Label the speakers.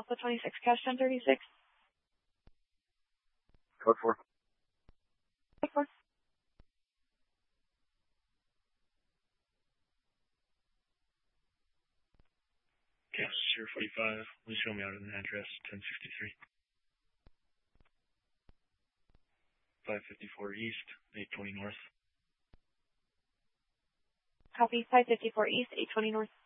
Speaker 1: Alpha 26, Cash 1036.
Speaker 2: Code 4.
Speaker 1: Code 4.
Speaker 3: Gas 045, please show me out an address 1063. 554 East, 820 North.
Speaker 1: Copy, 554 East, 820 North.